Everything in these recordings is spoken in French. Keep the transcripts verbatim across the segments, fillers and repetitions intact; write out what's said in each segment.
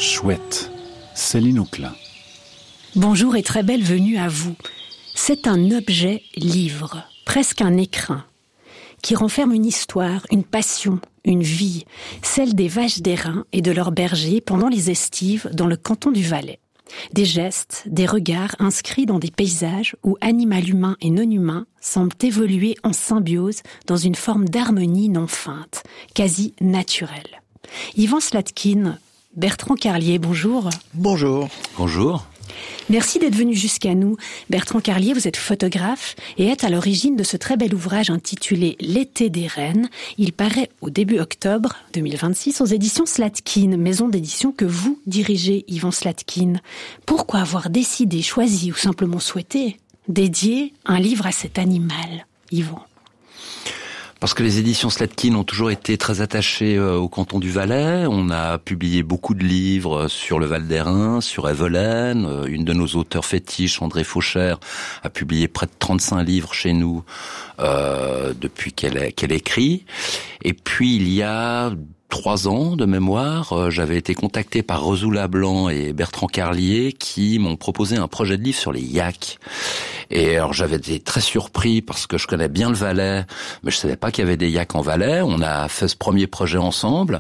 Chouette, Céline Auclin. Bonjour et très belle venue à vous. C'est un objet livre, presque un écrin, qui renferme une histoire, une passion, une vie, celle des vaches d'airain et de leurs bergers pendant les estives dans le canton du Valais. Des gestes, des regards inscrits dans des paysages où animal humain et non humain semblent évoluer en symbiose dans une forme d'harmonie non feinte, quasi naturelle. Yvan Slatkin, Bertrand Carlier, bonjour. Bonjour. Bonjour. Merci d'être venu jusqu'à nous. Bertrand Carlier, vous êtes photographe et êtes à l'origine de ce très bel ouvrage intitulé L'été des rennes. Il paraît au début octobre deux mille vingt-six aux éditions Slatkin, maison d'édition que vous dirigez, Yvan Slatkin. Pourquoi avoir décidé, choisi ou simplement souhaité dédier un livre à cet animal, Yvan ? Parce que les éditions Slatkin ont toujours été très attachées au canton du Valais. On a publié beaucoup de livres sur le Val d'Airain, sur Evelaine. Une de nos auteurs fétiches, André Fauchère, a publié près de trente-cinq livres chez nous euh, depuis qu'elle, qu'elle écrit. Et puis il y a trois ans de mémoire, j'avais été contacté par Rosoula Blanc et Bertrand Carlier qui m'ont proposé un projet de livre sur les yaks. Et alors j'avais été très surpris parce que je connais bien le Valais, mais je savais pas qu'il y avait des yaks en Valais. On a fait ce premier projet ensemble,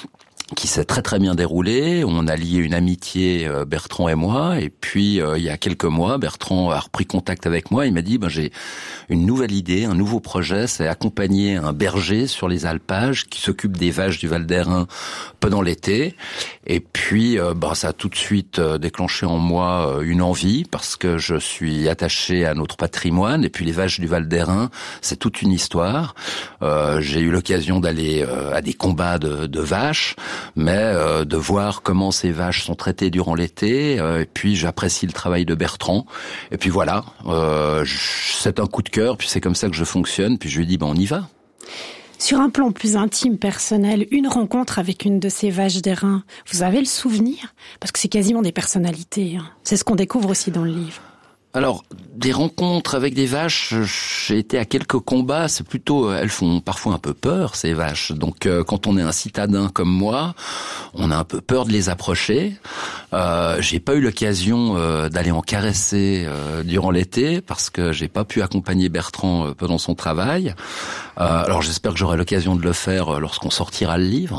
qui s'est très très bien déroulé. On a lié une amitié, euh, Bertrand et moi, et puis euh, il y a quelques mois, Bertrand a repris contact avec moi, il m'a dit ben, j'ai une nouvelle idée, un nouveau projet, c'est accompagner un berger sur les alpages qui s'occupe des vaches du Val d'Airain pendant l'été. Et puis euh, ben, ça a tout de suite euh, déclenché en moi euh, une envie, parce que je suis attaché à notre patrimoine, et puis les vaches du Val d'Airain, c'est toute une histoire. Euh, j'ai eu l'occasion d'aller euh, à des combats de, de vaches, mais euh, de voir comment ces vaches sont traitées durant l'été, euh, et puis j'apprécie le travail de Bertrand, et puis voilà, euh, c'est un coup de cœur, puis c'est comme ça que je fonctionne, puis je lui dis ben on y va. Sur un plan plus intime, personnel, une rencontre avec une de ces vaches d'airain, vous avez le souvenir ? Parce que c'est quasiment des personnalités, hein. C'est ce qu'on découvre aussi dans le livre. Alors, des rencontres avec des vaches, j'ai été à quelques combats, c'est plutôt, elles font parfois un peu peur, ces vaches. Donc, euh, quand on est un citadin comme moi, on a un peu peur de les approcher. Euh, j'ai pas eu l'occasion euh, d'aller en caresser euh, durant l'été, parce que j'ai pas pu accompagner Bertrand euh, pendant son travail. Euh, alors, j'espère que j'aurai l'occasion de le faire euh, lorsqu'on sortira le livre.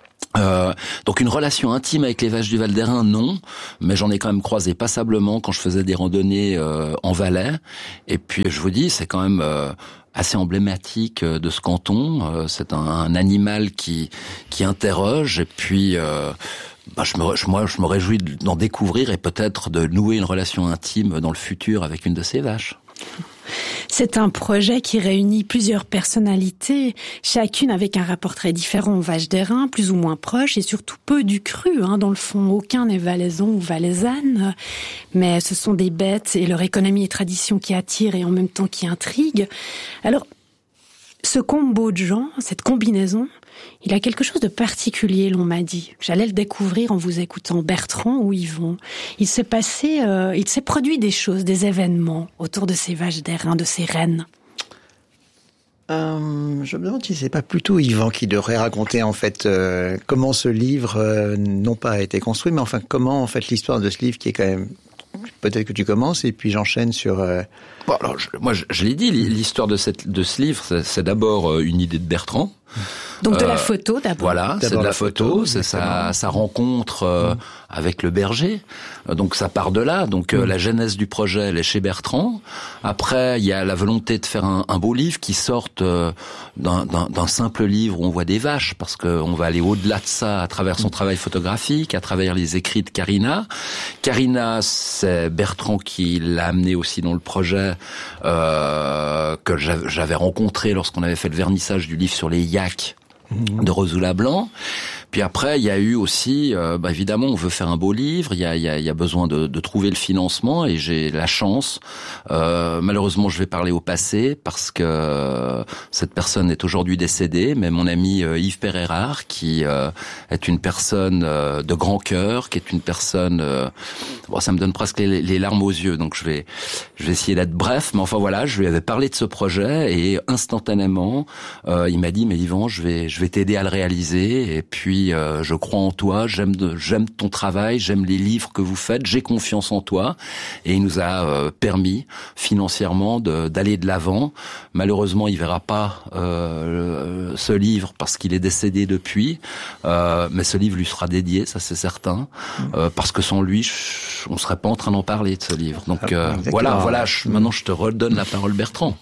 Euh, donc une relation intime avec les vaches du Val d'Airain, non, mais j'en ai quand même croisé passablement quand je faisais des randonnées euh, en Valais. Et puis je vous dis, c'est quand même euh, assez emblématique de ce canton. Euh, c'est un, un animal qui qui interroge. Et puis euh, bah, je me, je, moi, je me réjouis d'en découvrir et peut-être de nouer une relation intime dans le futur avec une de ces vaches. C'est un projet qui réunit plusieurs personnalités, chacune avec un rapport très différent aux vaches d'airain, plus ou moins proche, et surtout peu du cru, hein, dans le fond. Aucun n'est valaisan ou valaisanne, mais ce sont des bêtes et leur économie et tradition qui attirent et en même temps qui intriguent. Alors, ce combo de gens, cette combinaison, il a quelque chose de particulier, l'on m'a dit. J'allais le découvrir en vous écoutant, Bertrand ou Yvan. Il s'est passé, euh, il s'est produit des choses, des événements autour de ces vaches d'airain, de ces rennes. Euh, je me demande si c'est pas plutôt Yvan qui devrait raconter en fait euh, comment ce livre euh, non pas a été construit, mais enfin comment en fait l'histoire de ce livre qui est quand même. Peut-être que tu commences et puis j'enchaîne sur. Euh... Bon, alors je, moi je, je l'ai dit, l'histoire de cette de ce livre, c'est, c'est d'abord une idée de Bertrand. Donc de euh, la photo d'abord. Voilà, d'abord c'est de la, la photo, photo c'est sa, sa rencontre euh, mmh. avec le berger. Donc ça part de là. Donc mmh. euh, la genèse du projet, elle est chez Bertrand. Après, il y a la volonté de faire un, un beau livre qui sorte euh, d'un, d'un, d'un simple livre où on voit des vaches, parce qu'on va aller au-delà de ça à travers son mmh. travail photographique, à travers les écrits de Karina. Karina, c'est Bertrand qui l'a amené aussi dans le projet euh, que j'avais, j'avais rencontré lorsqu'on avait fait le vernissage du livre sur les yaks de Rosoula Blanc. Puis après, il y a eu aussi, euh, bah évidemment, on veut faire un beau livre, il y a, il y a, il y a besoin de, de trouver le financement, et j'ai la chance, euh, malheureusement je vais parler au passé, parce que cette personne est aujourd'hui décédée, mais mon ami euh, Yves Pereyrard, qui euh, est une personne euh, de grand cœur, qui est une personne, euh, bon, ça me donne presque les, les larmes aux yeux, donc je vais, je vais essayer d'être bref, mais enfin voilà, je lui avais parlé de ce projet, et instantanément, euh, il m'a dit, mais Yvan, je vais, je vais t'aider à le réaliser, et puis suis, euh, je crois en toi, j'aime de, j'aime ton travail, j'aime les livres que vous faites, j'ai confiance en toi. Et il nous a euh, permis financièrement de, d'aller de l'avant. Malheureusement, il verra pas euh, ce livre parce qu'il est décédé depuis, euh, mais ce livre lui sera dédié, ça c'est certain, euh, parce que sans lui, je, on serait pas en train d'en parler de ce livre. Donc euh, voilà, voilà. Je, maintenant, je te redonne la parole, Bertrand.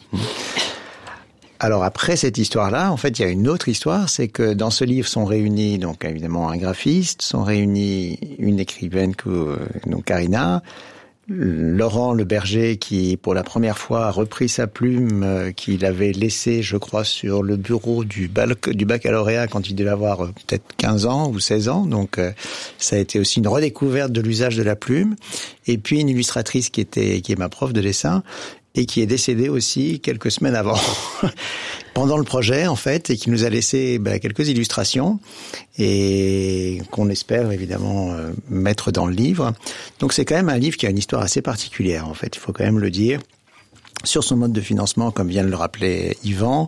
Alors après cette histoire-là, en fait, il y a une autre histoire, c'est que dans ce livre sont réunis, donc évidemment un graphiste, sont réunis une écrivaine, que, donc Karina, Laurent Le Berger, qui pour la première fois a repris sa plume euh, qu'il avait laissée, je crois, sur le bureau du, bac, du baccalauréat quand il devait avoir euh, peut-être quinze ans ou seize ans. Donc euh, ça a été aussi une redécouverte de l'usage de la plume. Et puis une illustratrice qui était qui est ma prof de dessin et qui est décédée aussi quelques semaines avant, pendant le projet en fait, et qui nous a laissé bah, quelques illustrations et qu'on espère évidemment euh, mettre dans le livre. Donc c'est quand même un livre qui a une histoire assez particulière en fait, il faut quand même le dire. Sur son mode de financement, comme vient de le rappeler Yvan,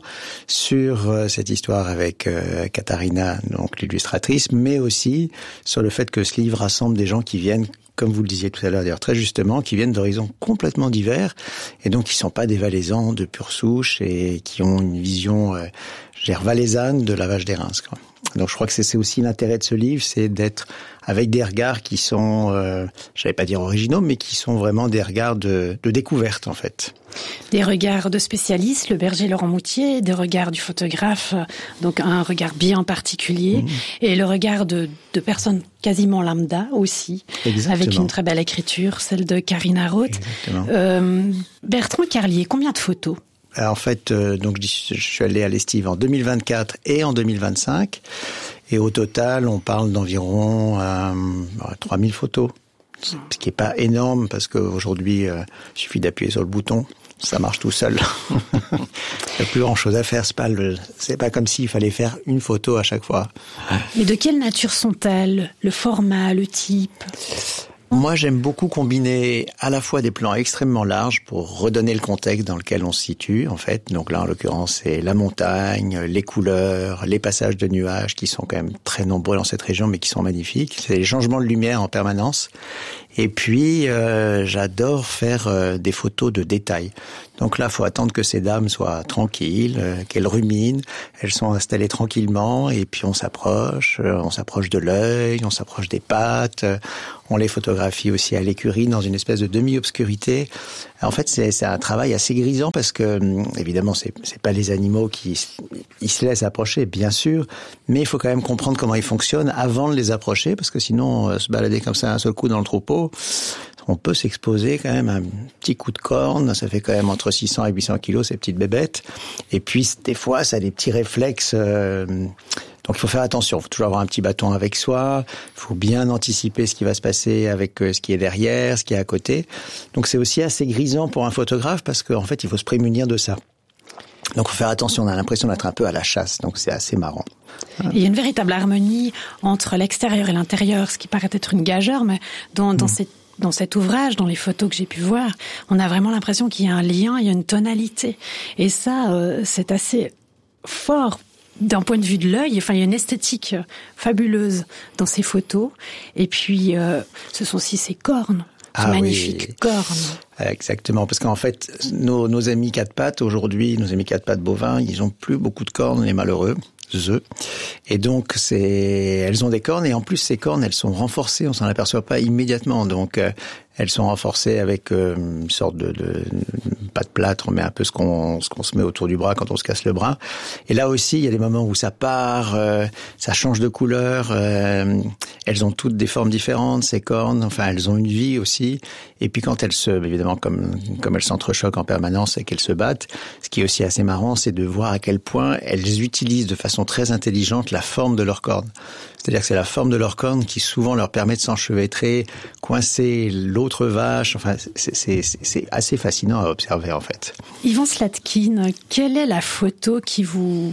sur euh, cette histoire avec euh, Katharina, donc l'illustratrice, mais aussi sur le fait que ce livre rassemble des gens qui viennent, comme vous le disiez tout à l'heure d'ailleurs très justement, qui viennent d'horizons complètement divers et donc qui sont pas des Valaisans de pure souche et qui ont une vision euh, je veux dire, valaisanne de la Vache des Reims, quoi. Donc je crois que c'est, c'est aussi l'intérêt de ce livre, c'est d'être avec des regards qui sont, euh, j'allais pas dire originaux, mais qui sont vraiment des regards de, de découverte en fait. Des regards de spécialistes, Le Berger, Laurent Moutier, des regards du photographe, donc un regard bien particulier, mmh. et le regard de, de personnes quasiment lambda aussi, exactement. Avec une très belle écriture, celle de Karina Roth. Euh, Bertrand Carlier, combien de photos ? En fait, euh, donc je suis allé à l'Estive en deux mille vingt-quatre et en deux mille vingt-cinq, et au total, on parle d'environ euh, trois mille photos, ce qui est pas énorme parce qu'aujourd'hui, euh, il suffit d'appuyer sur le bouton, ça marche tout seul. Il n'y a plus grand-chose à faire, c'est pas le, c'est pas comme s'il fallait faire une photo à chaque fois. Mais de quelle nature sont-elles ? Le format, le type ? Moi, j'aime beaucoup combiner à la fois des plans extrêmement larges pour redonner le contexte dans lequel on se situe, en fait. Donc là, en l'occurrence, c'est la montagne, les couleurs, les passages de nuages qui sont quand même très nombreux dans cette région, mais qui sont magnifiques. C'est les changements de lumière en permanence. Et puis, euh, j'adore faire euh, des photos de détails. Donc là, faut attendre que ces dames soient tranquilles, euh, qu'elles ruminent. Elles sont installées tranquillement, et puis on s'approche, euh, on s'approche de l'œil, on s'approche des pattes. Euh, on les photographie aussi à l'écurie dans une espèce de demi-obscurité. En fait, c'est, c'est un travail assez grisant parce que, évidemment, c'est, c'est pas les animaux qui ils se laissent approcher, bien sûr, mais il faut quand même comprendre comment ils fonctionnent avant de les approcher, parce que sinon, euh, se balader comme ça un seul coup dans le troupeau, on peut s'exposer quand même à un petit coup de corne. Ça fait quand même entre six cents et huit cents kilos, ces petites bébêtes. Et puis, des fois, ça a des petits réflexes. Euh, donc, il faut faire attention. Il faut toujours avoir un petit bâton avec soi. Il faut bien anticiper ce qui va se passer avec ce qui est derrière, ce qui est à côté. Donc, c'est aussi assez grisant pour un photographe parce qu'en fait, il faut se prémunir de ça. Donc, il faut faire attention. On a l'impression d'être un peu à la chasse. Donc, c'est assez marrant. Il y a une véritable harmonie entre l'extérieur et l'intérieur, ce qui paraît être une gageure, mais dans, dans mmh. cette Dans cet ouvrage, dans les photos que j'ai pu voir, on a vraiment l'impression qu'il y a un lien, il y a une tonalité. Et ça, euh, c'est assez fort d'un point de vue de l'œil. Enfin, il y a une esthétique fabuleuse dans ces photos. Et puis, euh, ce sont aussi ces cornes. Ces ah magnifiques oui. cornes. Exactement, parce qu'en fait, nos, nos amis quatre pattes, aujourd'hui, nos amis quatre pattes bovins, ils ont plus beaucoup de cornes, les malheureux. œufs. Et donc, c'est, elles ont des cornes, et en plus, ces cornes, elles sont renforcées, on s'en aperçoit pas immédiatement. Donc, euh, elles sont renforcées avec euh, une sorte de, de, pas de plâtre, on met un peu ce qu'on, ce qu'on se met autour du bras quand on se casse le bras. Et là aussi, il y a des moments où ça part, euh, ça change de couleur, euh, elles ont toutes des formes différentes, ces cornes, enfin, elles ont une vie aussi. Et puis quand elles se, évidemment, comme, comme elles s'entrechoquent en permanence et qu'elles se battent, ce qui est aussi assez marrant, c'est de voir à quel point elles utilisent de façon très intelligente la forme de leurs cornes. C'est-à-dire que c'est la forme de leurs cornes qui souvent leur permet de s'enchevêtrer, coincer l'autre vache. Enfin, c'est, c'est, c'est assez fascinant à observer, en fait. Yvan Slatkin, quelle est la photo qui vous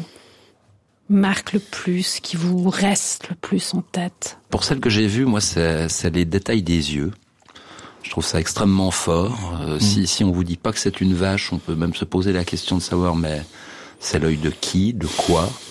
marque le plus, qui vous reste le plus en tête? Pour celle que j'ai vue, moi, c'est, c'est les détails des yeux. Je trouve ça extrêmement fort. Euh, mmh. si, si on vous dit pas que c'est une vache, on peut même se poser la question de savoir, mais c'est l'œil de qui, de quoi?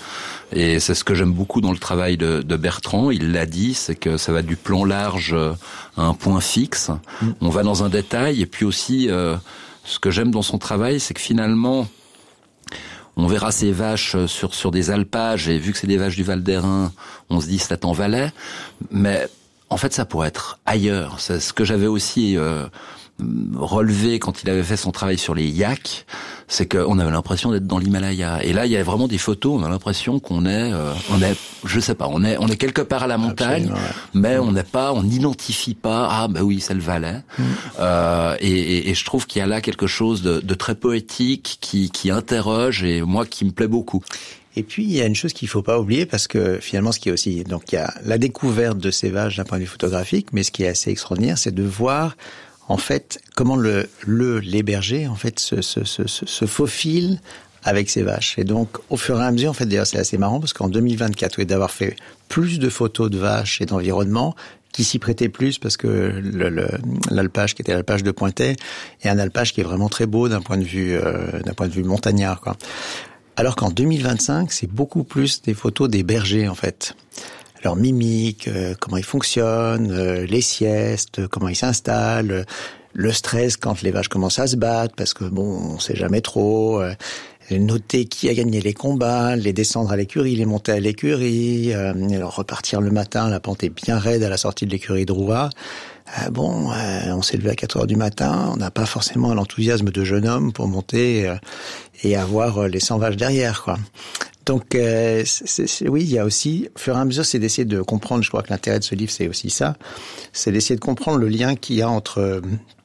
Et c'est ce que j'aime beaucoup dans le travail de, de Bertrand. Il l'a dit, c'est que ça va du plan large à un point fixe. Mmh. On va dans un détail. Et puis aussi, euh, ce que j'aime dans son travail, c'est que finalement, on verra ces vaches sur sur des alpages. Et vu que c'est des vaches du Val d'Airain, on se dit c'est en Valais. Mais en fait, ça pourrait être ailleurs. C'est ce que j'avais aussi euh, relevé quand il avait fait son travail sur les yaks, c'est qu'on avait l'impression d'être dans l'Himalaya. Et là, il y a vraiment des photos, on a l'impression qu'on est, euh, on est, je sais pas, on est, on est quelque part à la montagne, ouais. mais on n'est pas, on n'identifie pas. Ah, ben oui, c'est le Valais. Mmh. Euh, et, et, et je trouve qu'il y a là quelque chose de, de très poétique qui, qui interroge et moi qui me plaît beaucoup. Et puis, il y a une chose qu'il faut pas oublier, parce que finalement, ce qui est aussi, donc il y a la découverte de ces vaches d'un point de vue photographique, mais ce qui est assez extraordinaire, c'est de voir, en fait, comment le, le, les bergers, en fait, se, se, se, se faufilent avec ces vaches. Et donc, au fur et à mesure, en fait, d'ailleurs, c'est assez marrant, parce qu'en deux mille vingt-quatre, oui, d'avoir fait plus de photos de vaches et d'environnement, qui s'y prêtait plus, parce que le, le, l'alpage, qui était l'alpage de Pointet, est un alpage qui est vraiment très beau d'un point de vue, euh, d'un point de vue montagnard, quoi. Alors qu'en deux mille vingt-cinq, c'est beaucoup plus des photos des bergers, en fait. Leur mimique, euh, comment ils fonctionnent, euh, les siestes, comment ils s'installent, euh, le stress quand les vaches commencent à se battre, parce que bon, on sait jamais trop, euh, noter qui a gagné les combats, les descendre à l'écurie, les monter à l'écurie, euh, alors repartir le matin, la pente est bien raide à la sortie de l'écurie de Roua. Euh, bon, euh, on s'est levé à quatre heures du matin, on n'a pas forcément l'enthousiasme de jeune homme pour monter euh, et avoir euh, les cent vaches derrière, quoi. Donc, euh, c'est, c'est, oui, il y a aussi, au fur et à mesure, c'est d'essayer de comprendre, je crois que l'intérêt de ce livre, c'est aussi ça, c'est d'essayer de comprendre le lien qu'il y a entre euh,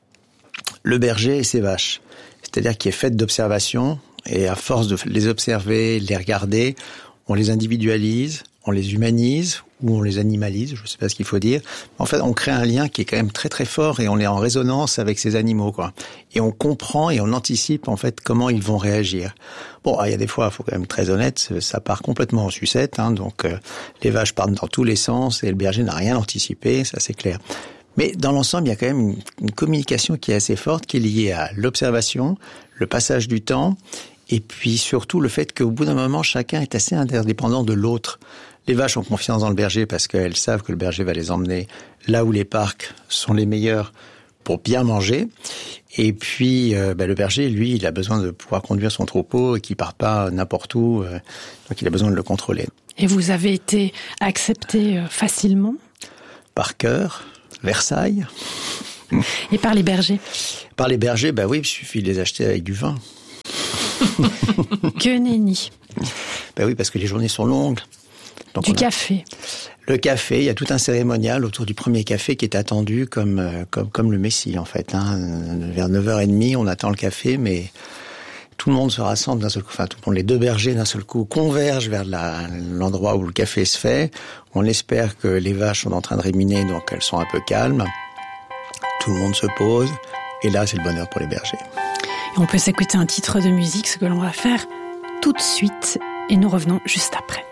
le berger et ses vaches. C'est-à-dire qu'il est fait d'observation, et à force de les observer, les regarder, on les individualise, on les humanise, ou on les animalise, je ne sais pas ce qu'il faut dire. En fait, on crée un lien qui est quand même très très fort et on est en résonance avec ces animaux, quoi. Et on comprend et on anticipe en fait comment ils vont réagir. Bon, il y a des fois, il faut quand même être très honnête, ça part complètement en sucette, hein, donc euh, les vaches partent dans tous les sens et le berger n'a rien anticipé, ça c'est clair. Mais dans l'ensemble, il y a quand même une, une communication qui est assez forte, qui est liée à l'observation, le passage du temps, et puis surtout le fait qu'au bout d'un moment, chacun est assez interdépendant de l'autre. Les vaches ont confiance dans le berger parce qu'elles savent que le berger va les emmener là où les parcs sont les meilleurs pour bien manger. Et puis, euh, bah, le berger, lui, il a besoin de pouvoir conduire son troupeau et qu'il ne parte pas n'importe où. Euh, donc, il a besoin de le contrôler. Et vous avez été accepté facilement ? Par cœur, Versailles. Et par les bergers ? Par les bergers, bah oui, il suffit de les acheter avec du vin. Que nenni. Ben oui, parce que les journées sont longues. Donc du a... café. Le café, il y a tout un cérémonial autour du premier café qui est attendu comme euh, comme comme le Messie en fait. Hein. Vers neuf heures trente, on attend le café, mais tout le monde se rassemble d'un seul coup. Enfin, tout le monde, les deux bergers d'un seul coup convergent vers la, l'endroit où le café se fait. On espère que les vaches sont en train de réminer, donc elles sont un peu calmes. Tout le monde se pose, et là, c'est le bonheur pour les bergers. Et on peut s'écouter un titre de musique, ce que l'on va faire tout de suite, et nous revenons juste après.